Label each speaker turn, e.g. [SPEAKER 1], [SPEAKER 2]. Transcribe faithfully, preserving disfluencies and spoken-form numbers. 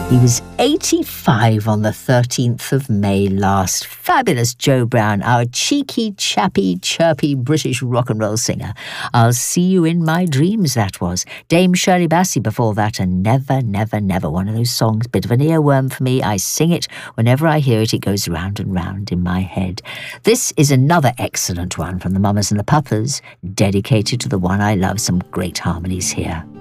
[SPEAKER 1] He was eighty-five on the thirteenth of May last. Fabulous Joe Brown, our cheeky, chappy, chirpy British rock and roll singer. I'll See You in My Dreams, that was. Dame Shirley Bassey before that, and Never, Never, Never. One of those songs, bit of an earworm for me. I sing it. Whenever I hear it, it goes round and round in my head. This is another excellent one from the Mamas and the Papas, dedicated to the one I love. Some great harmonies here.